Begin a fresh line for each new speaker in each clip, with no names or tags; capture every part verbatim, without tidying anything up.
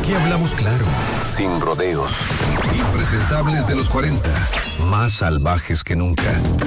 Aquí hablamos claro, sin rodeos. Impresentables de los cuarenta, más salvajes que nunca.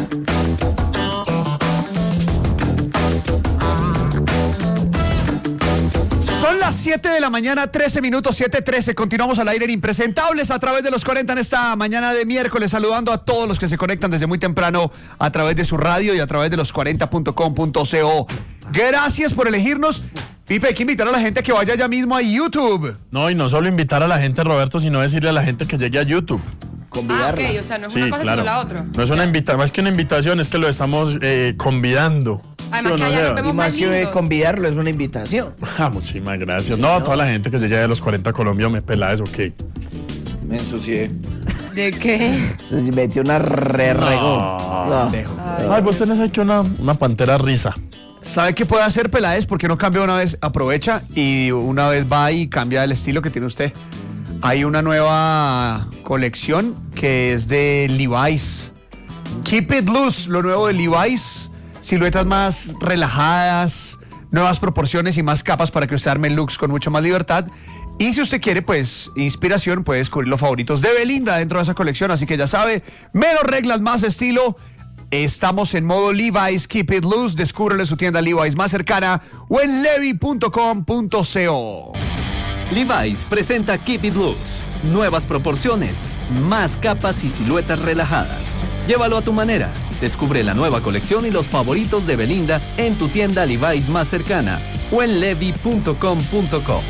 Son las siete de la mañana, trece minutos, siete trece. Continuamos al aire en Impresentables a través de los cuarenta en esta mañana de miércoles, saludando a todos los que se conectan desde muy temprano a través de su radio y a través de los cuarenta punto com punto co. Gracias por elegirnos. Pipe, hay que invitar a la gente que vaya ya mismo a YouTube.
No, y no solo invitar a la gente, Roberto, sino decirle a la gente que llegue a YouTube.
Convidarla. Ah, ok, o sea, no es
sí,
una cosa
claro.
sino la otra.
No es una invitación, más que una invitación, es que lo estamos eh, convidando.
Además,
¿Sí
que
no,
allá nos vemos
Y más
más
que
lindos.
convidarlo, es una invitación.
Ah, muchísimas gracias. No, a toda la gente que se llegue de los cuarenta a Colombia, me pela eso, ok.
Me ensucié.
¿De qué?
Se metió una re regó.
No. Ay, vos tenés aquí una, una pantera risa.
¿Sabe qué puede hacer, Peláez? Porque no cambia una vez, aprovecha y una vez va y cambia el estilo que tiene usted. Hay una nueva colección que es de Levi's. Keep it loose, lo nuevo de Levi's. Siluetas más relajadas, nuevas proporciones y más capas para que usted arme looks con mucho más libertad. Y si usted quiere, pues, inspiración, puede descubrir los favoritos de Belinda dentro de esa colección. Así que ya sabe, menos reglas, más estilo. Estamos en modo Levi's, Keep It Loose. Descúbrele su tienda Levi's más cercana o en levi punto com punto co.
Levi's presenta Keep It Loose. Nuevas proporciones, más capas y siluetas relajadas. Llévalo a tu manera. Descubre la nueva colección y los favoritos de Belinda en tu tienda Levi's más cercana o en levi punto com punto co.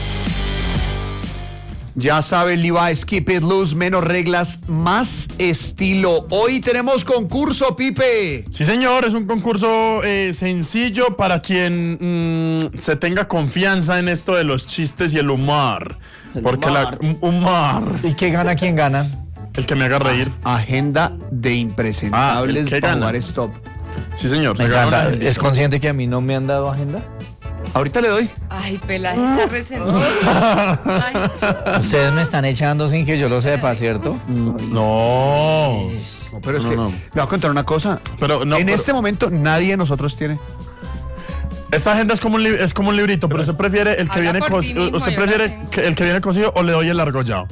Ya sabe, Levi's, Keep It Loose, menos reglas, más estilo. Hoy tenemos concurso, Pipe.
Sí, señor, es un concurso eh, sencillo para quien mm, se tenga confianza en esto de los chistes y el humor.
El
Porque
humor.
la humor,
¿Y qué gana? ¿Quién gana?
el que me haga reír.
Agenda de
Ah,
impresentables
¿el qué
para
gana?
jugar Stop.
Sí, señor.
Me
se gana
encanta.
una-
¿Es consciente que a mí no me han dado agenda?
Ahorita le doy.
Ay, Peláez está resentido. Ay,
Ustedes me están echando sin que yo lo sepa, ¿cierto?
No.
No, pero es
No,
que
no.
le voy a contar una cosa.
Pero no,
en
pero-
este momento nadie de nosotros tiene.
Esta agenda es como un, li- es como un librito, pero usted prefiere el que
Habla
viene
por ti
cosido.
mismo,
¿Usted
yo no
prefiere
tengo.
que- el que viene cosido o le doy el argollado?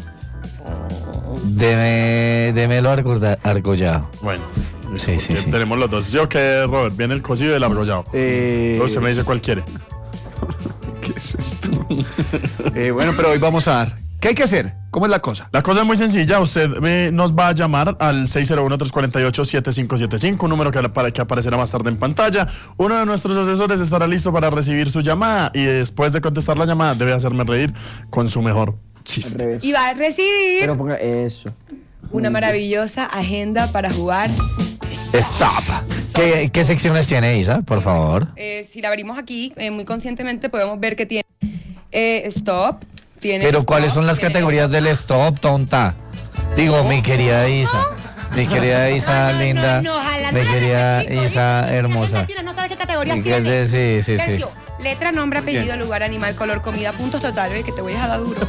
Deme, démelo argolla- argollado.
Bueno,
Sí, sí,
porque
sí.
tenemos los dos. Yo que Robert, viene el cosido y el argollado.
Eh,
Usted me dice cuál quiere.
¿Qué es esto? Eh, bueno, pero hoy vamos a dar. ¿Qué hay que hacer? ¿Cómo es la cosa?
La cosa es muy sencilla, usted eh, nos va a llamar al seis cero uno, tres cuatro ocho, siete cinco siete cinco, un número que, para, que aparecerá más tarde en pantalla. Uno de nuestros asesores estará listo para recibir su llamada y después de contestar la llamada debe hacerme reír con su mejor
Al
chiste.
revés.
y va a recibir
Pero ponga eso.
una maravillosa agenda para jugar.
Stop. ¿Qué, qué secciones tiene Isa, por favor?
Eh, si la abrimos aquí, eh, muy conscientemente podemos ver que tiene eh, stop. Tiene
Pero
stop,
¿cuáles son las
tiene
categorías
stop.
del stop, tonta? Digo, mi querida Isa. Mi querida Isa
No, no,
linda.
no, no, ojalá
Mi
no la
querida
explico,
Isa
¿viste?
hermosa.
¿Qué no sabes qué categorías
¿Y qué
tiene?
de- sí, sí, sí.
Tercio, letra, nombre, apellido, lugar, animal, color, comida, puntos totales, que te voy a dar duro.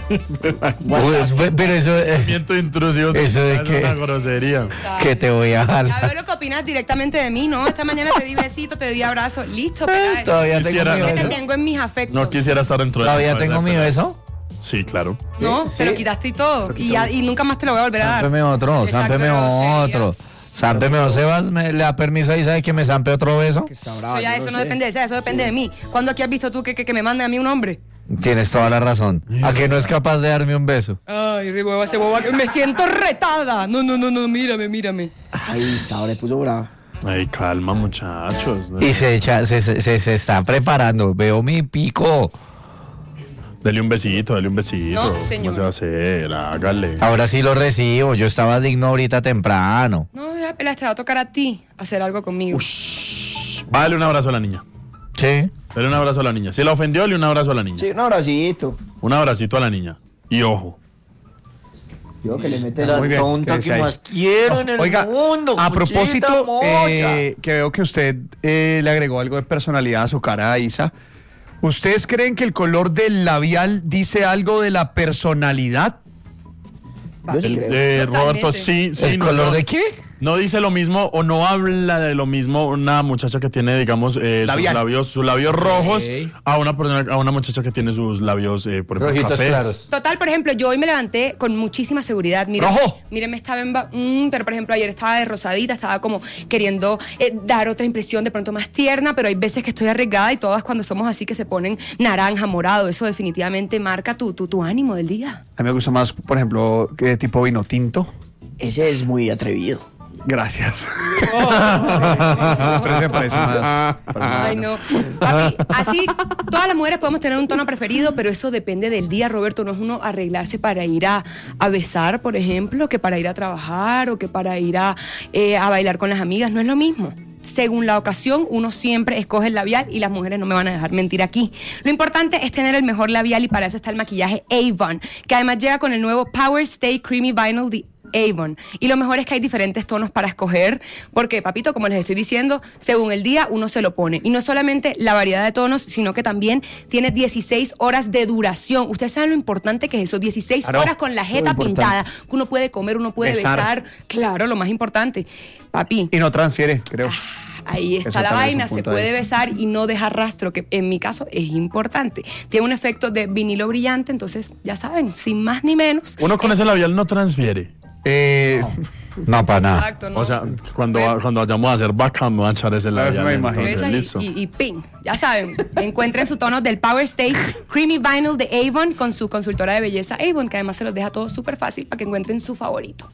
Uy, pero eso, eh,
Miento intrusivo.
Eso de
es
que-
una grosería.
que te voy a
Ya
jalar.
veo lo que opinas directamente de mí, ¿no? Esta mañana te di besito, te di abrazo. Listo, Peláez.
Todavía tengo
Quisiera-
mi
Que te
beso.
tengo en mis afectos.
No quisiera estar dentro de
Todavía
la cabeza
tengo
de
mi
Peláez.
beso.
Sí, claro.
No, te lo quitaste y todo. Y, ya- y nunca más te lo voy a volver a dar.
Zámpeme otro,
Exacto,
zámpeme
groserías.
otro. Zámpeme otro. Sebas, ¿me, ¿le da permiso a Isa de que me zampe otro beso?
Que está
Eso,
bravo,
ya,
yo
eso no
sé.
depende de eso, eso depende de mí. ¿Cuándo aquí has visto tú que, que, que me manden a mí un hombre?
Tienes toda la razón. ¿A que no es capaz de darme un beso?
Ay, riboba, ese boba, me siento retada. No, no, no, no, mírame, mírame.
Ahí está, ahora le puso bravo.
Ay, calma, muchachos.
Y se echa, se, se, se- se está preparando. Veo mi pico.
Dele un besito, dele un besito.
No, señor.
¿Cómo se va a hacer? Hágale.
Ahora sí lo recibo. Yo estaba digno ahorita temprano.
No, ya, Peláez, te va a tocar a ti hacer algo conmigo.
Va, dale un abrazo a la niña.
Sí.
Dale un abrazo a la niña. Si la ofendió, dale un abrazo a la niña.
Sí, un abracito.
Un abracito a la niña. Y ojo.
Yo que le mete
Muy
la
bien,
tonta
quédese
que
ahí.
más quiero en el
Oiga,
mundo.
a
Cuchita
propósito,
mocha.
eh, que veo que usted eh, le agregó algo de personalidad a su cara, Isa. ¿Ustedes creen que el color del labial dice algo de la personalidad?
Yo sí creo.
Eh,
Totalmente.
Roberto, sí, sí.
¿El
no,
color
no.
de qué?
No dice lo mismo o no habla de lo mismo una muchacha que tiene, digamos, eh, sus
Labial.
labios, sus labios rojos
Ok.
a una persona, a una muchacha que tiene sus labios, eh, por ejemplo,
Rojitos
cafés.
claros.
Total, por ejemplo, yo hoy me levanté con muchísima seguridad. Miren,
¡Rojo!
Miren, me estaba en... ba- mm, pero, por ejemplo, ayer estaba de rosadita, estaba como queriendo eh, dar otra impresión de pronto más tierna, pero hay veces que estoy arriesgada y todas cuando somos así que se ponen naranja, morado. Eso definitivamente marca tu, tu, tu ánimo del día.
A mí me gusta más, por ejemplo, que tipo vino tinto.
Ese es muy atrevido.
Gracias. Pero me parece más.
Ay, no. Papi, así todas las mujeres podemos tener un tono preferido, pero eso depende del día, Roberto. No es uno arreglarse para ir a, a besar, por ejemplo, que para ir a trabajar o que para ir a, eh, a bailar con las amigas. No es lo mismo. Según la ocasión, uno siempre escoge el labial y las mujeres no me van a dejar mentir aquí. Lo importante es tener el mejor labial y para eso está el maquillaje Avon, que además llega con el nuevo Power Stay Creamy Vinyl de Avon. Y lo mejor es que hay diferentes tonos para escoger, porque, papito, como les estoy diciendo, según el día uno se lo pone. Y no solamente la variedad de tonos, sino que también tiene dieciséis horas de duración. Ustedes saben lo importante que es eso, dieciséis
Claro,
horas con la
eso es
jeta
importante.
pintada, que uno puede comer, uno puede
Besar.
besar. Claro, lo más importante. Papi,
Y no transfiere, creo.
ahí está
Eso
la
también es un
vaina, se
punto
puede
ahí.
besar y no dejar rastro, que en mi caso es importante. Tiene un efecto de vinilo brillante, entonces ya saben, sin más ni menos.
Uno con ese labial no transfiere.
Eh,
No, para nada.
Exacto, ¿no?
O sea, cuando,
Bueno.
cuando vayamos a hacer vaca me van a echar ese labial.
me imagino.
entonces,
Besas
listo.
y, y, y ping, ya saben, encuentren su tono del Power Stay Creamy Vinyl de Avon con su consultora de belleza Avon, que además se los deja todo súper fácil para que encuentren su favorito.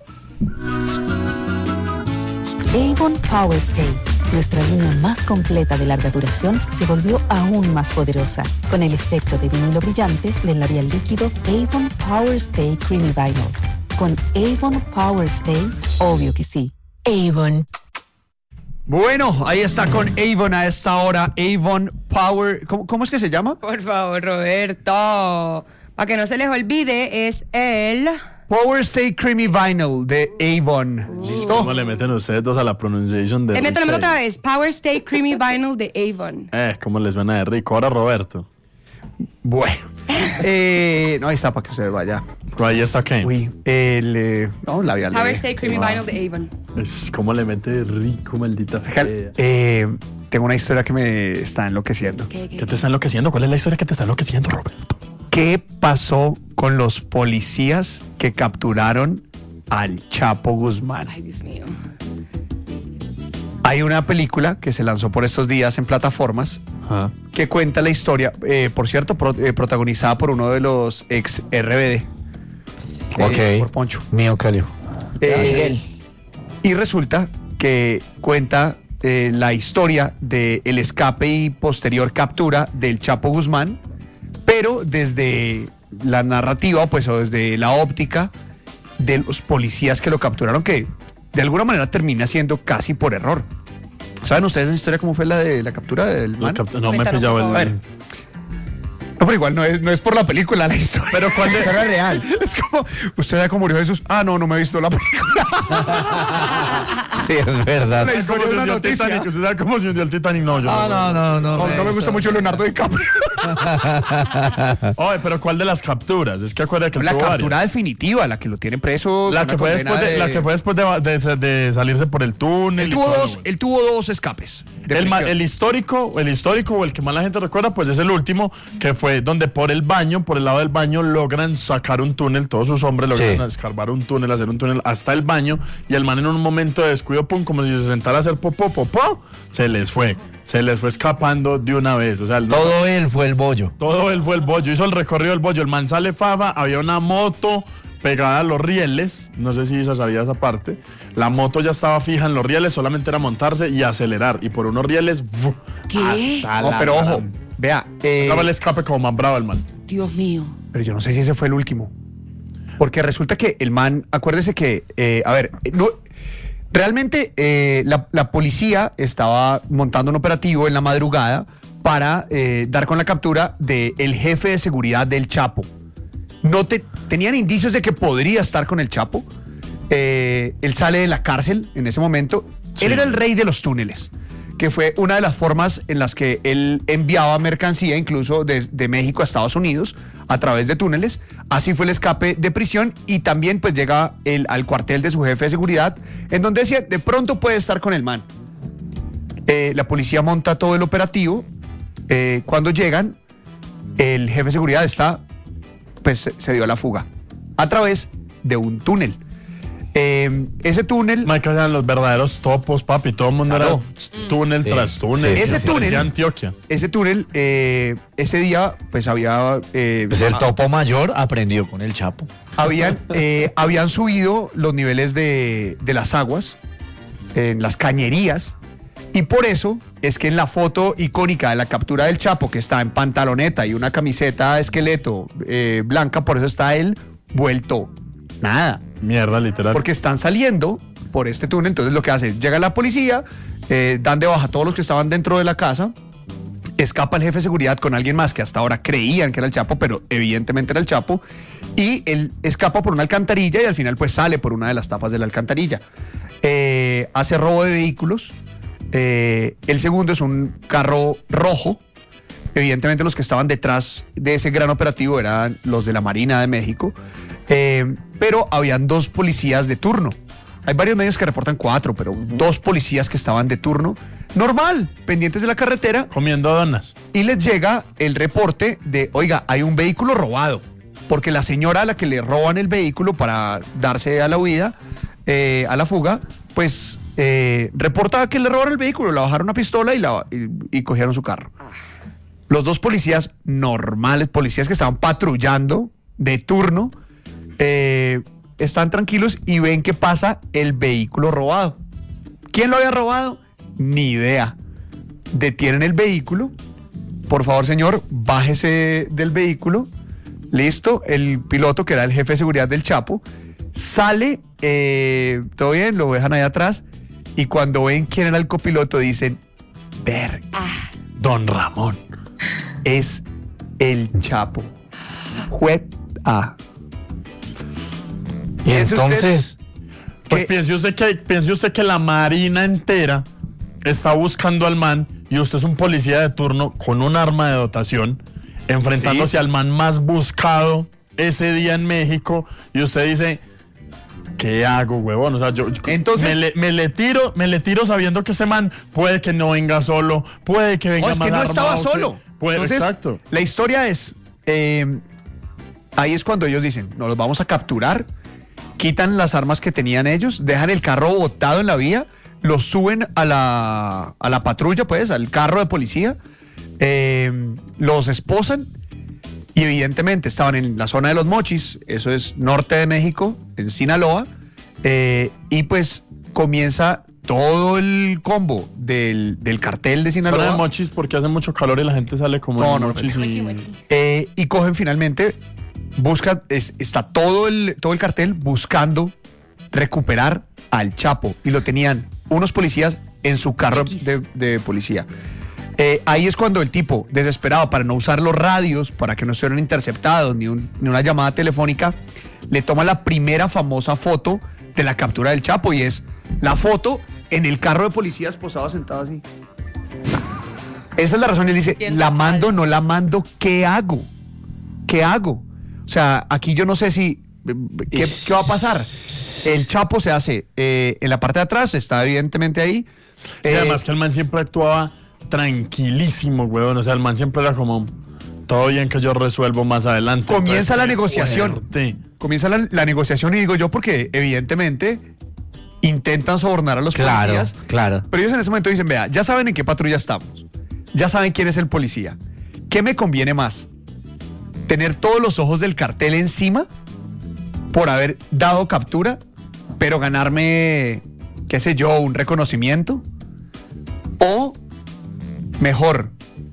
Avon Power Stay, nuestra línea más completa de larga duración, se volvió aún más poderosa con el efecto de vinilo brillante del labial líquido Avon Power Stay Creamy Vinyl. Con Avon Power Stay, obvio que sí. Avon.
bueno, ahí está con Avon a esta hora. Avon Power. ¿Cómo, cómo es que se llama?
Por favor, Roberto. Para que no se les olvide, es el...
Power Stay Creamy Vinyl de Avon. ¿Listo?
¿Cómo le meten ustedes dos a la pronunciation de
Le meto, le meto
Rick
otra
Hay?
vez. Power Stay Creamy Vinyl de Avon.
Eh, ¿cómo les suena de rico? Ahora Roberto.
Bueno. Eh, no, ahí está para que usted vaya.
Ahí está Ken.
Uy, el. Eh, no, labial. de-
Power Stay Creamy Vinyl de Avon.
Es como le mete de rico, maldita fea.
Eh, tengo una historia que me está enloqueciendo.
¿Qué, qué?
¿Qué te está enloqueciendo? ¿Cuál es la historia que te está enloqueciendo, Roberto?
¿Qué pasó con los policías que capturaron al Chapo Guzmán?
Ay, Dios mío.
Hay una película que se lanzó por estos días en plataformas
Ajá.
que cuenta la historia, eh, por cierto, pro- eh, protagonizada por uno de los ex R B D. eh,
Ok.
Por Poncho.
Mío, Calio.
Eh,
Miguel.
Y resulta que cuenta eh, la historia del escape y posterior captura del Chapo Guzmán, pero desde la narrativa, pues, o desde la óptica de los policías que lo capturaron, que de alguna manera termina siendo casi por error. ¿Saben ustedes esa historia cómo fue la de la captura del
No,
man?
cap- no me he
Cuéntanos,
pillado
por
el.
favor. No, pero igual no es, no es por la película la historia.
Pero ¿cuál de-
Era real.
Es como, ¿usted sabe cómo murió Jesús? Ah, no, no me he visto la película.
Sí, es verdad.
La
¿Cómo
historia
se
es una
hundió el
noticia.
Titanic? ¿Usted sabe cómo se hundió el Titanic? No, yo
No, no, no, no.
No, no me gusta mucho Leonardo DiCaprio.
Oye, pero ¿cuál de las capturas? Es que acuérdate que
La
tuvo
captura
varias.
definitiva, la que lo tiene preso.
La
con
que,
una
fue
condena
después de, la que fue después de, de- de salirse por el túnel.
Él
y
tuvo,
todo,
dos,
bueno.
él tuvo dos escapes. de
El, ma-
prisión.
el histórico, el histórico o el que más la gente recuerda, pues es el último, que fue donde por el baño, por el lado del baño, logran sacar un túnel, todos sus hombres logran
Sí.
escarbar un túnel, hacer un túnel hasta el baño, y el man en un momento de descuido, pum, como si se sentara a hacer popó, popó, se les fue, se les fue escapando de una vez, o sea, el-
Todo él fue el bollo.
todo él fue el bollo, hizo el recorrido del bollo, el man sale fava, había una moto pegada a los rieles, no sé si esa sabía esa parte, la moto ya estaba fija en los rieles, solamente era montarse y acelerar, y por unos rieles, ¡fu!
¿Qué?
hasta
No,
la
pero ojo,
gran-
vea. eh,
Estaba el escape como más bravo el man.
Dios mío.
pero yo no sé si ese fue el último. Porque resulta que el man, acuérdese que, eh, a ver, eh, no, realmente eh, la, la policía estaba montando un operativo en la madrugada para eh, dar con la captura del jefe de seguridad del Chapo. No te, tenían indicios de que podría estar con el Chapo. Eh, él sale de la cárcel en ese momento.
Sí.
Él era el rey de los túneles. que fue una de las formas en las que él enviaba mercancía, incluso de, de México a Estados Unidos, a través de túneles. Así fue el escape de prisión y también pues llega él al cuartel de su jefe de seguridad, en donde decía, de pronto puede estar con el man. Eh, la policía monta todo el operativo. Eh, cuando llegan, el jefe de seguridad está, pues se dio a la fuga a través de un túnel. Eh, ese túnel...
Michael, eran los verdaderos topos, papi. Todo el mundo
Claro.
era túnel
Sí,
tras túnel.
sí,
ese
sí,
túnel,
De Antioquia.
ese túnel, eh, ese día, pues había... Eh,
Pues el topo mayor aprendió con el Chapo.
habían, eh, habían subido los niveles de, de las aguas en las cañerías y por eso es que en la foto icónica de la captura del Chapo, que está en pantaloneta y una camiseta de esqueleto eh, blanca, por eso está él vuelto nada.
Mierda, literal.
Porque están saliendo por este túnel, entonces lo que hace es, llega la policía, eh, dan de baja a todos los que estaban dentro de la casa, escapa el jefe de seguridad con alguien más que hasta ahora creían que era el Chapo, pero evidentemente era el Chapo, y él escapa por una alcantarilla y al final pues sale por una de las tapas de la alcantarilla. Eh, hace robo de vehículos. Eh, el segundo es un carro rojo. Evidentemente los que estaban detrás de ese gran operativo eran los de la Marina de México, eh, pero habían dos policías de turno. Hay varios medios que reportan cuatro, pero dos policías que estaban de turno, normal, pendientes de la carretera,
Comiendo donas.
y les llega el reporte de, oiga, hay un vehículo robado, porque la señora a la que le roban el vehículo para darse a la huida, eh, a la fuga, pues eh, reporta que le robaron el vehículo, le bajaron una pistola y, la, y, y cogieron su carro. Los dos policías normales, policías que estaban patrullando de turno, eh, están tranquilos y ven que pasa el vehículo robado. ¿Quién lo había robado? Ni idea. Detienen el vehículo. Por favor, señor, bájese del vehículo. Listo. El piloto, que era el jefe de seguridad del Chapo, sale, eh, todo bien, lo dejan ahí atrás. Y cuando ven quién era el copiloto, dicen, ver,
Don Ramón.
es el Chapo. Juez A.
Y
¿Piensa usted
entonces,
Pues
que-
piense usted, que, piense usted que la Marina entera está buscando al man y usted es un policía de turno con un arma de dotación enfrentándose
Sí.
al man más buscado ese día en México y usted dice, ¿qué hago, huevón? O sea, yo, yo-
Entonces-
me, le, me le tiro, me le tiro sabiendo que ese man puede que no venga solo, puede que venga
No, es que
más
no estaba
armado, que-
solo.
puede-
Entonces,
exacto.
la historia es, eh, ahí es cuando ellos dicen, nos los vamos a capturar, quitan las armas que tenían ellos, dejan el carro botado en la vía, los suben a la, a la patrulla, pues, al carro de policía, eh, los esposan y evidentemente estaban en la zona de Los Mochis, eso es norte de México, en Sinaloa, eh, y pues comienza todo el combo del, del cartel de
Zona
Sinaloa.
de Mochis porque hace mucho calor y la gente sale como
No,
en
no,
Mochis
no,
y...
Eh, y cogen finalmente, busca, es- está todo el, todo el cartel buscando recuperar al Chapo. Y lo tenían unos policías en su carro
X.
de, de policía. Eh, ahí es cuando el tipo, desesperado para no usar los radios, para que no estuvieran interceptados, ni, un- ni una llamada telefónica, le toma la primera famosa foto de la captura del Chapo y es la foto en el carro de policías posado sentado así. Esa es la razón. Él dice,
Siendo
la mando,
algo.
no la mando, ¿qué hago? ¿Qué hago? O sea, aquí yo no sé si... ¿Qué, qué va a pasar? El Chapo se hace eh, en la parte de atrás, está evidentemente ahí.
Y
Eh,
además que el man siempre actuaba tranquilísimo, weón. O sea, el man siempre era como, todo bien que yo resuelvo más adelante.
Comienza
Entonces,
la
qué
negociación.
fuerte.
comienza la, la negociación y digo yo porque evidentemente intentan sobornar a los
Claro,
policías.
claro.
Pero ellos en ese momento dicen, vea, ya saben en qué patrulla estamos. Ya saben quién es el policía. ¿Qué me conviene más? ¿Tener todos los ojos del cartel encima por haber dado captura, pero ganarme, qué sé yo, un reconocimiento? ¿O mejor,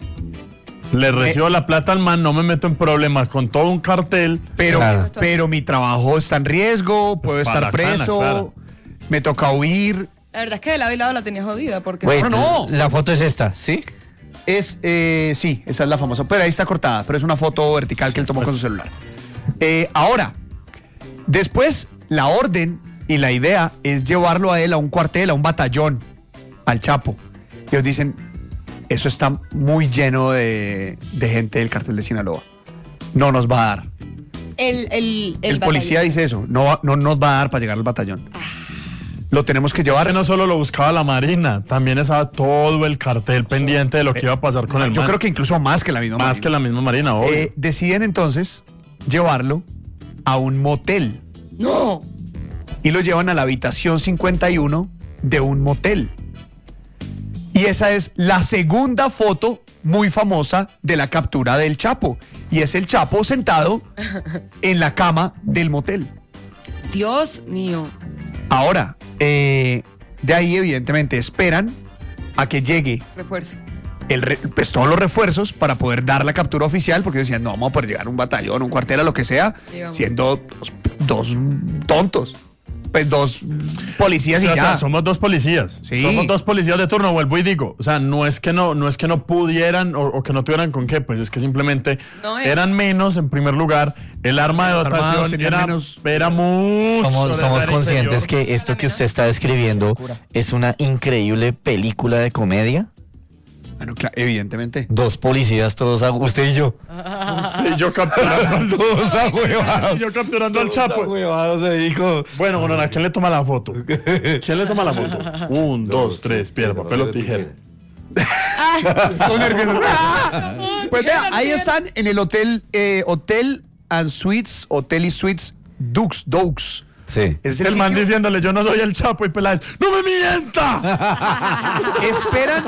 Le recibo la plata al man, no me meto en problemas con todo un cartel.
pero,
Claro.
pero mi trabajo está en riesgo, puedo
Es
estar
para la cana,
preso,
claro.
me toca huir?
La verdad es que de lado y lado la tenía jodida porque...
Wait,
no, no.
la foto es esta, ¿sí?
Es, eh, sí, esa es la famosa, pero ahí está cortada, pero es una foto vertical que él tomó con su celular. Eh, ahora, después la orden y la idea es llevarlo a él a un cuartel, a un batallón, al Chapo. Ellos dicen, eso está muy lleno de, de gente del cartel de Sinaloa. No nos va a dar.
El, el, el,
El policía
batallón.
dice eso, no, va- no nos va a dar para llegar al batallón. Lo tenemos que
Es
llevar.
que no solo lo buscaba la Marina, también estaba todo el cartel pendiente de lo que iba a pasar con el
Yo
man.
creo que incluso más que la misma
Más
Marina.
que la misma Marina, obvio.
Eh, deciden entonces llevarlo a un motel
No.
y lo llevan a la habitación cincuenta y uno de un motel. Y esa es la segunda foto muy famosa de la captura del Chapo. Y es el Chapo sentado en la cama del motel.
Dios mío.
Ahora, eh, de ahí evidentemente esperan a que llegue
Refuerzo.
el re- pues todos los refuerzos para poder dar la captura oficial, porque decían, no vamos a poder llegar a un batallón, un cuartel, a lo que sea,
Digamos.
siendo dos, dos tontos. Pues dos policías
Sí,
y
o
ya.
sea, somos dos policías.
Sí.
Somos dos policías de turno, vuelvo y digo. O sea, no es que no, no es que no pudieran o, o que no tuvieran con qué, pues es que simplemente
No, eh.
eran menos en primer lugar. El arma de
Los armados
dotación
tenían
era,
menos-
era mucho.
Somos,
de
somos
ser
conscientes
inferior.
que esto que usted está describiendo es una increíble película de comedia.
Bueno, claro, evidentemente.
Dos policías, todos a usted y yo.
Sí, yo capturando,
Todos ahuevados.
yo capturando al Chapo.
Ahuevados ahí como-
Bueno, bueno, ¿a quién le toma la foto? ¿Quién le toma la foto? Un, dos, tres, piedra, papel o tijera.
Pues vea, ahí están en el hotel, eh, Hotel and Suites, Hotel y Suites Dux, Dux.
Sí.
Es
El,
el
man
sitio-
diciéndole, yo no soy el Chapo, y Peláez, ¡no me mienta!
esperan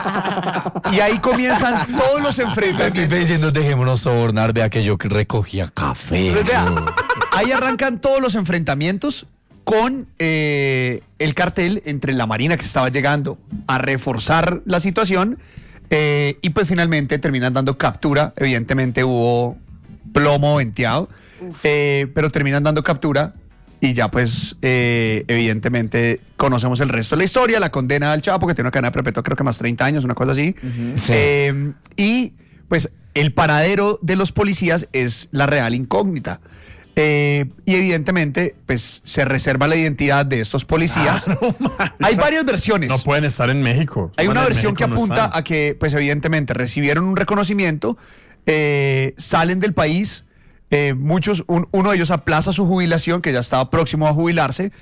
y ahí comienzan todos los
Pipe
enfrentamientos.
diciendo, dejémonos sobornar, vea que yo recogía café.
Entonces, vea, ahí arrancan todos los enfrentamientos con eh, el cartel entre la Marina que estaba llegando a reforzar la situación eh, y pues finalmente terminan dando captura. Evidentemente hubo plomo venteado, eh, pero terminan dando captura y ya pues eh, evidentemente conocemos el resto de la historia, la condena al Chapo que tiene una cadena perpetua creo que más treinta años, una cosa así.
Sí.
Eh, y pues el paradero de los policías es la real incógnita. Eh, y evidentemente, pues se reserva la identidad de estos policías. Hay varias versiones.
No pueden estar en México.
Hay una
Bueno, en
versión que
México no
apunta
están.
a que, pues evidentemente, recibieron un reconocimiento, eh, salen del país, eh, muchos, un- uno de ellos aplaza su jubilación, que ya estaba próximo a jubilarse,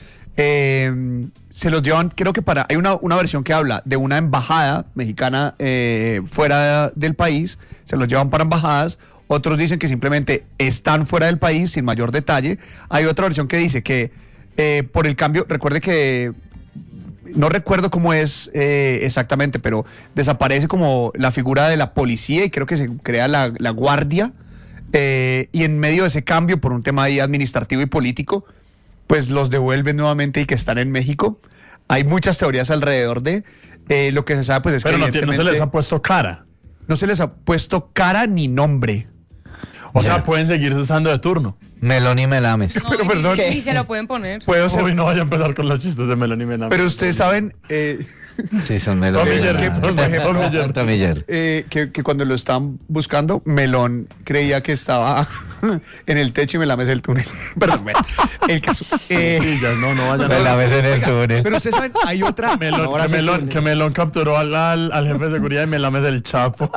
eh, se los llevan, creo que para, hay una, una versión que habla de una embajada mexicana eh, fuera del país, se los llevan para embajadas. Otros dicen que simplemente están fuera del país sin mayor detalle. Hay otra versión que dice que eh, por el cambio, recuerde que no recuerdo cómo es eh, exactamente, pero desaparece como la figura de la policía y creo que se crea la, la guardia. eh, y en medio de ese cambio, por un tema ahí administrativo y político, pues los devuelven nuevamente y que están en México. Hay muchas teorías alrededor de eh, lo que se sabe, pues es
Pero
que
no, tiene- no se les
evidentemente
ha puesto cara.
no se les ha puesto cara ni nombre.
O
Ya.
sea, pueden seguir cesando de turno.
Melón y melames.
No,
Pero
y-
perdón.
y, y se lo pueden poner.
Puedo ser,
Uy, no vaya a empezar con los chistes de Melanie Mena.
pero ustedes saben eh,
Sí, son melón y
Tomiller,
melames.
que, por ejemplo, Tomiller.
Tomiller.
eh, que, que cuando lo estaban buscando, Melón creía que estaba en el techo y Melames el túnel. Perdón, bueno, el caso. Eh,
Sí, ya, no, no vayan a...
Melames en el túnel.
pero ustedes saben, hay otra.
Melón,
Ahora
que,
sí
Melón,
tiene.
que Melón capturó al, al, al jefe de seguridad y Melames el Chapo.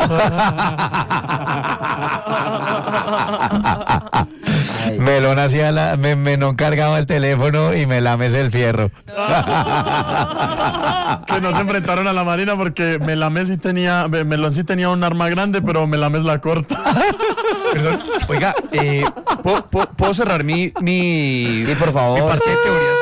Ay,
Melón hacía la. Me, Melón cargaba el teléfono y Melames el fierro.
Que no se enfrentaron a la Marina porque Melames sí tenía, Be- Melón sí tenía un arma grande, pero Melames la corta.
Perdón, oiga, eh, ¿puedo, puedo- puedo cerrar mi, mi,
Sí, por favor.
mi parte de teorías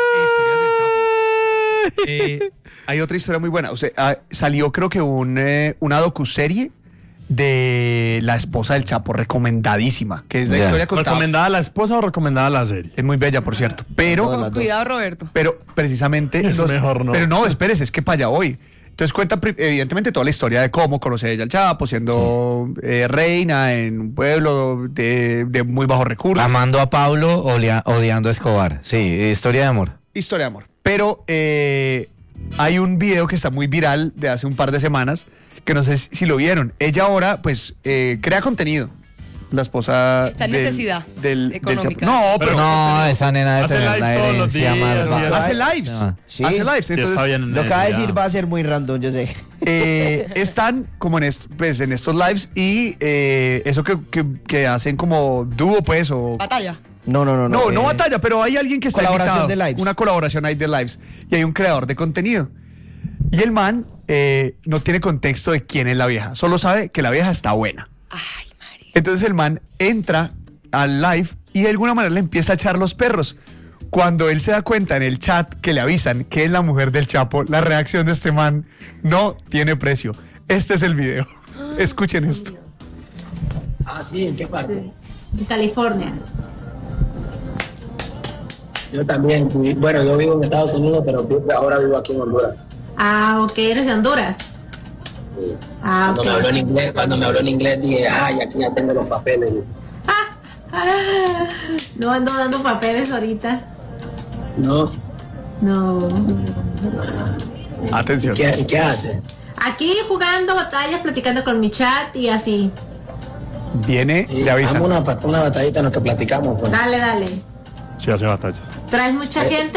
e historias del Chapo? Eh, hay otra historia muy buena. O sea, ah, salió creo que un, eh, una docuserie de la esposa del Chapo, recomendadísima, que es la
Ya.
historia contada.
¿Recomendada a la esposa o recomendada a la serie?
Es muy bella, por cierto. Pero,
Todas las dos.
Cuidado, Roberto.
pero precisamente.
Es mejor no.
Pero no, espérese, es que para allá voy. Entonces cuenta pri- evidentemente toda la historia de cómo conoce ella al Chapo, siendo eh, reina en un pueblo de, de muy bajos recursos.
Amando a Pablo, olea- odiando a Escobar. Sí, historia de amor.
Historia de amor. Pero eh, hay un video que está muy viral de hace un par de semanas, que no sé si lo vieron. Ella ahora, pues, eh, crea contenido. La esposa
Está en
del-
necesidad
del, del
económica.
Chapo. No, pero,
No, esa nena debe
Hace
tener
lives
la
todos los
herencia
días,
más
y
baja.
hace lives.
Ah.
Sí.
Hace lives.
Sí,
Entonces,
está bien.
Lo que va a
ya.
decir va a ser muy random, yo sé.
eh, están como en, est- pues, en estos lives y eh, eso que, que, que hacen como dúo, pues, o...
Batalla.
No, no, no.
No, no
eh,
batalla, pero hay alguien que está
colaboración
invitado.
de lives.
Una colaboración ahí de lives. Y hay un creador de contenido. Y el man eh, no tiene contexto de quién es la vieja. Solo sabe que la vieja está buena.
Ay, María.
Entonces el man entra al live y de alguna manera le empieza a echar los perros. Cuando él se da cuenta en el chat que le avisan que es la mujer del Chapo, la reacción de este man no tiene precio. Este es el video. Escuchen esto.
Ah, sí, ¿en qué parte?
En California.
Yo también, vi- bueno, yo vivo en Estados Unidos, pero vi- ahora vivo aquí en Honduras.
Ah, ok, eres de Honduras. Ah,
Cuando
ok.
me habló en inglés, cuando me habló en inglés dije, ay, aquí ya tengo los papeles.
Ah, ah, no ando dando papeles ahorita.
No,
No.
¿y
Atención.
qué, y qué hace?
Aquí jugando batallas, platicando con mi chat y así.
Viene,
Sí,
le avisan.
dame una, pa- una batallita en lo que platicamos. Pues.
Dale, dale.
Sí, hace batallas.
¿Traes mucha gente?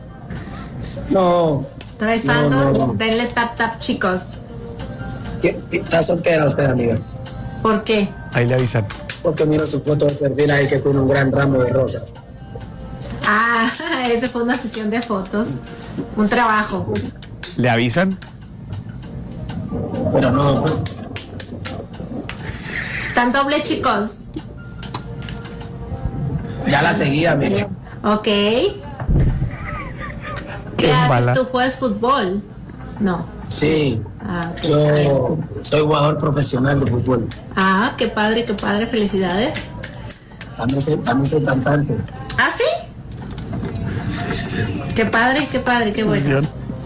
No,
¿Traes
No,
fandom?
no, no.
Denle tap tap, chicos.
¿qué- qué- ¿está soltera usted, amiga?
¿Por qué?
Ahí le avisan.
Porque miro su foto de perfil ahí que tiene un gran ramo de rosas.
Ah, esa fue una sesión de fotos. Un trabajo.
Le avisan.
Pero no, pues,
¿Tan doble, chicos?
ya la seguía, mire.
Ok. ¿Qué
bala.
haces tú? ¿Juegas fútbol? No.
Sí,
Ah, ok.
yo soy jugador profesional de fútbol.
Ah, qué padre, qué padre, felicidades.
También soy, también soy cantante.
¿Ah, sí? Qué padre, qué padre, qué bueno.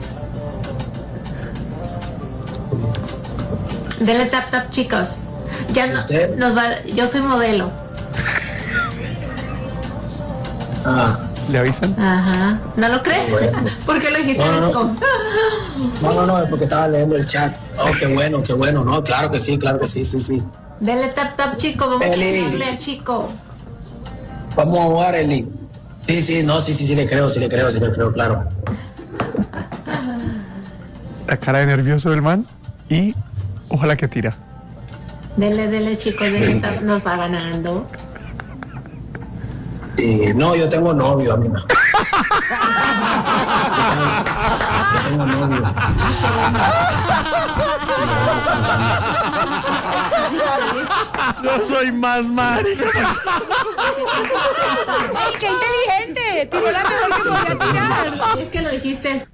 Dele tap tap, chicos. Ya no,
¿Usted?
nos va, yo soy modelo.
Ah,
Le avisan.
Ajá. ¿No lo crees?
Bueno.
¿Por qué lo dijiste
No, no, no.
como-
no, no, no, es porque estaba leyendo el chat. Oh, qué bueno, qué bueno. No, claro que sí, claro que sí, sí, sí.
Dele tap tap, chico. Vamos
Eli.
a darle al chico.
Vamos a jugar, Eli. Sí, sí, no, sí, sí, sí le creo, sí le creo, sí le creo, claro.
La cara de nervioso del man. Y ojalá que tira.
Dele, dele, chicos. Dele tap. Nos va ganando.
Sí, no, yo tengo novio, amiga. Yo tengo novio.
Yo soy más marica.
¡Ey, qué inteligente! Tiró la mejor que podía tirar.
Es que lo dijiste.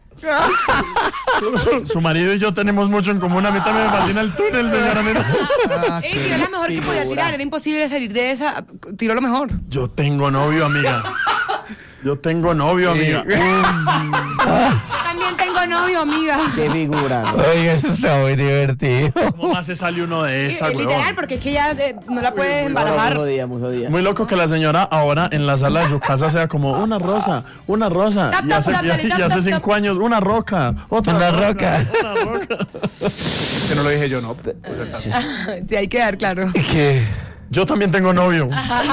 Su marido y yo tenemos mucho en común. A mí también me fascina el túnel, señora. Mira.
Ey, tiró la mejor que podía tirar. Era imposible salir de esa. Tiró lo mejor.
Yo tengo novio, amiga. Yo tengo novio, amiga.
Yo también tengo novio, amiga.
Qué figura, ¿no?
Oiga, eso está muy divertido.
¿Cómo más se sale uno de
Eh,
esas,
eh, Literal,
huevón?
porque es que ya eh, no la puedes
Muy
embarajar.
jodida, muy jodida.
Muy loco que la señora ahora en la sala de su casa sea como una rosa, una rosa.
Tap,
Y
tap,
hace,
tap,
y-
dale,
y
tap,
hace
tap,
cinco
tap.
años, una roca. Otra
Una roca.
Una roca.
Que no lo dije yo, no.
Sí, hay que dar claro.
¿Qué?
Yo también tengo novio.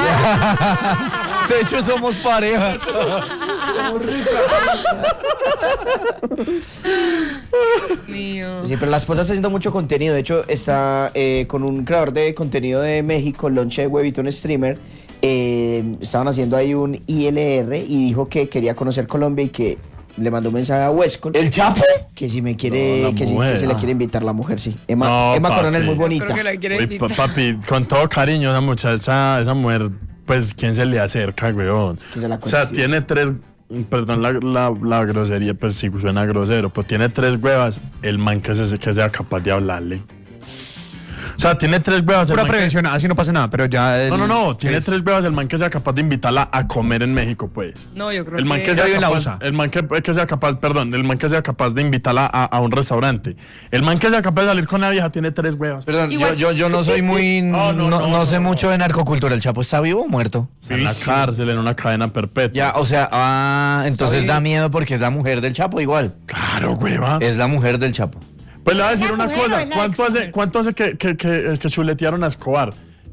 De hecho, somos pareja.
Dios mío.
Sí, pero la esposa está haciendo mucho contenido. De hecho, está eh, con un creador de contenido de México, Lonche de Huevito, un streamer. Eh, estaban haciendo ahí un I L R y dijo que quería conocer Colombia y que le mandó un mensaje a Westcol.
¿El Chapo?
Que si me quiere,
No, la
que, si,
mujer.
que se le quiere invitar la mujer, sí. Emma,
No,
Emma
papi.
Corona es muy
Yo
bonita.
creo que la quiere
Uy,
invitar.
pa- papi, con todo cariño, esa muchacha, esa mujer, pues, ¿quién se le acerca, weón?
Que se la
O sea,
cuestione.
tiene tres, perdón la, la, la grosería, pues sí suena grosero, pero tiene tres huevas, el man que, se, que sea capaz de hablarle. O sea, tiene tres huevas. el
Pura
man que-
prevención, así no pasa nada, pero ya. el-
No, no, no, tiene
es-
tres huevas el man que sea capaz de invitarla a comer en México, pues.
No, yo creo
El man
que.
que
Ya
sea
vive en la
capaz,
U S A.
el man que, que sea capaz, perdón, el man que sea capaz de invitarla a, a un restaurante. El man que sea capaz de salir con la vieja tiene tres huevas.
Perdón, yo,
Igual-
yo, yo no soy muy.
No,
No,
no,
no,
no,
sé
no,
mucho de narcocultura. ¿El Chapo está vivo o muerto?
Está en la cárcel, en una cadena perpetua.
Ya, o sea, ah, entonces da miedo porque es la mujer del Chapo igual.
Claro, hueva.
Es la mujer del Chapo.
Pues le voy a
¿Es
decir
la
una
mujer o
cosa.
es la
¿Cuánto hace,
exmujer?
cuánto hace que, que, que, que chuletearon a Escobar?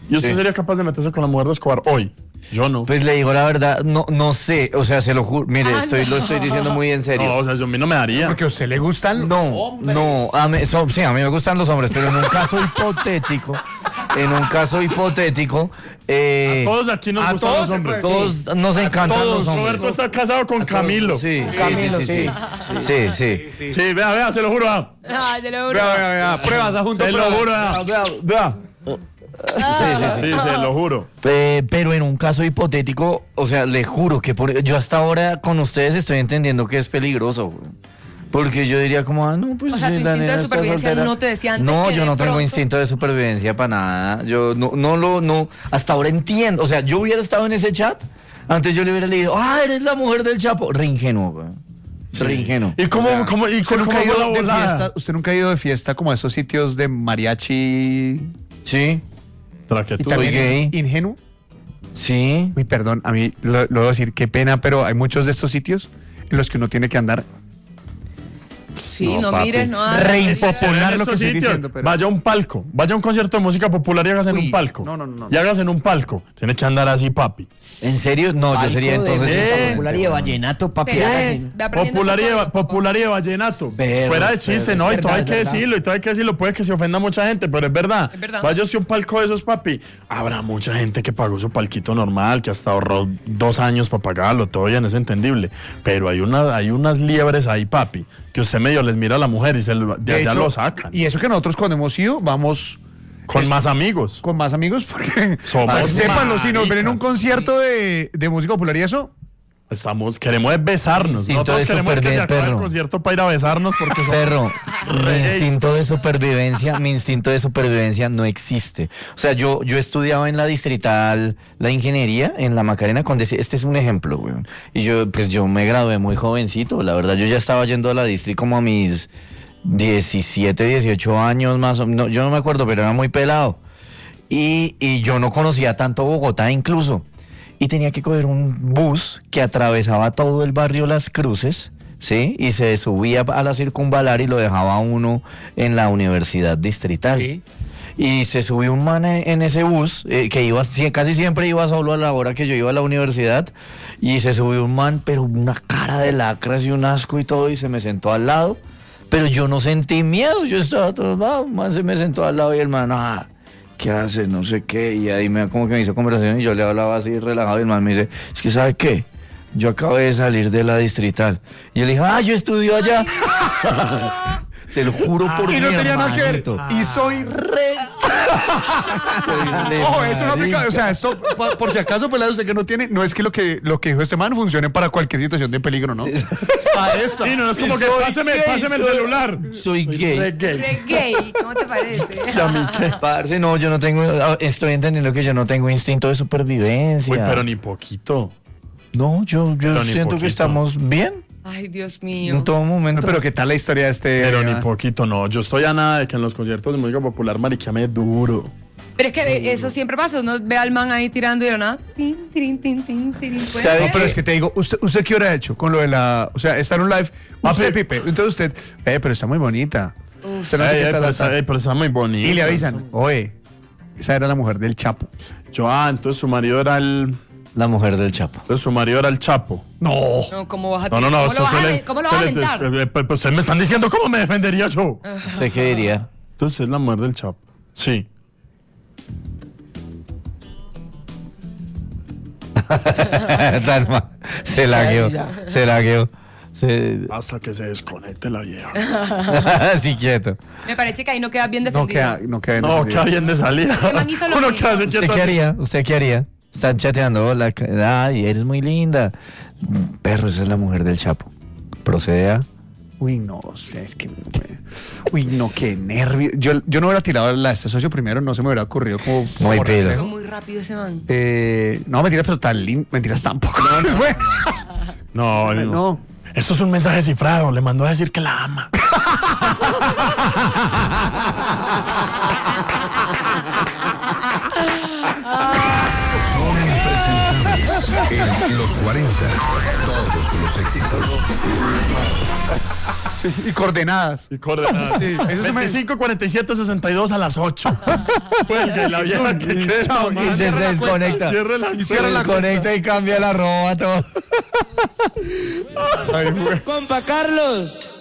¿Y usted
Sí.
sería capaz de meterse con la mujer de Escobar hoy? Yo no.
Pues le digo la verdad, no, no sé, o sea, se lo juro, mire,
Ah,
estoy,
no.
lo estoy diciendo muy en serio.
No, o sea, yo a mí no me daría.
Porque a usted le gustan
No,
los hombres.
no, a mí, so- sí, a mí me gustan los hombres, pero en un caso hipotético, en un caso hipotético, eh,
Todos aquí nos
a
gustan
todos
los
se
hombres.
puede-
todos nos encantan
Todos.
los hombres.
Roberto está casado con Camilo.
Sí, sí,
Camilo,
sí, sí, sí, sí, sí.
Sí, vea, vea, se lo juro. vea.
Ah, te lo juro.
Vea, vea, vea, pruebas, adjunto
Se lo
pruebas.
juro. vea.
Vea, vea. Sí, sí, sí.
Sí, se lo juro.
Eh, pero en un caso hipotético, o sea, le juro que por, yo hasta ahora con ustedes estoy entendiendo que es peligroso, güey. Porque yo diría como, ah, no, pues
O sea, tu
sí, la
instinto de
nena está
supervivencia
soltera.
no te decía antes
No,
que
yo
de
no tengo
pronto-
instinto de supervivencia para nada. Yo no, no lo, no, hasta ahora entiendo. O sea, yo hubiera estado en ese chat, antes yo le hubiera leído, ah, eres la mujer del Chapo. Re ingenuo, güey. Re ingenuo.
¿Y cómo, cómo, y
¿Usted
cómo
nunca, ha
fue la
ido de
volada?
fiesta, ¿Usted nunca ha ido de fiesta como a esos sitios de mariachi
Sí,
Tras que
y
tú-
Soy
también
gay.
ingenuo?
sí.
Uy, perdón, a mí lo, lo voy a decir, qué pena, pero hay muchos de estos sitios en los que uno tiene que andar
Sí,
No,
no,
papi.
mires, no hagas.
Re
En
impopular lo
estos
que estoy
sitios,
diciendo, pero...
Vaya a un palco, vaya a un concierto de música popular y hágase en
Uy,
un palco.
no, no, no, no.
Y hágase en un palco. Tiene que andar así, papi.
¿En serio? No, yo sería
Palco de
entonces.
música
Eh.
popular y de vallenato, papi.
Pero
hágase.
es- ve aprendiendo
Popular y,
ese
de,
código, papá.
popular y de vallenato.
Pero,
Fuera de
pero,
chiste,
es
¿no? Y
verdad,
todo hay
es
que
verdad.
decirlo, y todo hay que decirlo. Puede que se ofenda mucha gente, pero es verdad.
Es verdad.
Vaya a un palco de esos, papi. Habrá mucha gente que pagó su palquito normal, que hasta ahorró dos años para pagarlo. Todo bien, es entendible. Pero hay, una, hay unas liebres ahí, papi, que usted medio les mira a la mujer y se lo- de,
De
allá
hecho,
lo sacan.
Y eso que nosotros cuando hemos ido, vamos
Con más amigos.
con más amigos, porque
Somos
para que sépanlo, si nos ven en un
maricas.
concierto de, de música popular y eso,
Estamos, queremos es besarnos.
Instinto
Nosotros
de
queremos que se
supervivencia,
acabe el
perro.
concierto para ir a besarnos porque somos
Perro, mi
Reyes.
instinto de supervivencia, mi instinto de supervivencia no existe. O sea, yo, yo estudiaba en la distrital la ingeniería en la Macarena con este es un ejemplo, güey. Y yo, pues yo me gradué muy jovencito, la verdad, yo ya estaba yendo a la distri como a mis diecisiete, dieciocho años más o menos, yo no me acuerdo, pero era muy pelado. Y, y yo no conocía tanto Bogotá incluso. Y tenía que coger un bus que atravesaba todo el barrio Las Cruces, ¿sí? Y se subía a la circunvalar y lo dejaba uno en la universidad distrital.
Sí.
Y se subió un man en en ese bus, eh, que iba, sie- casi siempre iba solo a la hora que yo iba a la universidad, y se subió un man, pero una cara de lacras y un asco y todo, y se me sentó al lado, pero yo no sentí miedo, yo estaba todo, ah, un man se me sentó al lado y el man, ah, ¿qué hace? No sé qué, y ahí me, como que me hizo conversación y yo le hablaba así relajado y el man me dice, es que ¿sabe qué? Yo acabé de salir de la distrital. Y yo le dije, ah, yo estudio allá. Te lo juro por
y no
mi
tenía nada que ver.
hermanito.
Y soy re.
Soy re
Ojo, es una
marica.
aplicación. O sea, esto, pa- por si acaso, pelado, usted que no tiene, no es que lo que lo que dijo este man funcione para cualquier situación de peligro, ¿no? Es para eso.
Sí, no, es como
Y
que
soy
páseme,
gay,
páseme el
soy-
celular.
Soy gay.
Re gay.
De gay, ¿cómo te parece?
Parce, no, yo no tengo, estoy entendiendo que yo no tengo instinto de supervivencia.
Uy, pero ni poquito.
No, yo, yo
Pero ni
siento
poquito.
que estamos bien
Ay, Dios mío.
en todo momento.
Pero ¿qué tal la historia de este?
Pero ni poquito, no. Yo estoy a nada de que en los conciertos de música popular mariqueame duro.
Pero es que eso siempre pasa. Uno ve al man ahí tirando y de la nada. Tin, tin, tin, tin, tin. ¿Puede
¿Sabe
No,
ser?
pero es que te digo, ¿usted, usted qué hora ha hecho con lo de la. O sea, está en un live. Usted,
Papi.
Pipe. Entonces usted. Eh, pero está muy bonita. Usted no sé
Ey,
qué
ey,
tal
pero,
está.
esa- ey, pero está muy bonito.
Y le avisan, oye, esa era la mujer del Chapo.
Yo, ah, entonces su marido era el.
La mujer del Chapo.
Entonces su marido era el Chapo.
No.
No, ¿cómo vas a
No, no, no.
¿Cómo
eso
lo vas
se
a,
le-
men- ¿cómo lo
se
vas a
le-
mentar?
eh, eh, Pues ustedes me están diciendo cómo me defendería yo.
¿Usted qué diría?
Entonces es la mujer del Chapo. Sí.
Tan mal. Se lagueó, se lagueó. Se...
Hasta que se desconecte la vieja.
Así quieto.
Me parece que ahí no queda bien
No
defendido.
queda, no queda
No,
defendido.
queda bien de salida.
Ese man hizo lo
Uno
mismo.
que hace
¿Usted
quieto.
qué haría? ¿Usted qué haría? Están chateando, hola, ay, eres muy linda. Perro, esa es la mujer del Chapo. Procede a...
Uy, no sé, es que. Uy, no, qué nervio. Yo, yo no hubiera tirado la de este socio primero, no se me hubiera ocurrido como. como
Muy
reflejo.
pedo.
Fue muy rápido ese man.
Eh, no, mentiras, pero tan lindo. Mentiras tampoco. Bueno,
No, no.
no.
Esto es un mensaje cifrado. Le mandó a decir que la ama.
Son impresentables. En los cuarenta, todos los éxitos.
Sí, y coordenadas.
Y coordenadas.
Sí, eso se me-
veinticinco, cuarenta y siete, sesenta y dos a las ocho. Cuelgue la vieja que quede
Chao,
nomás.
Y se desconecta.
Cierre la
Y cierra la
cuenta.
Conecta y cambia la ropa, todo.
Ay, güey.
Compa Carlos.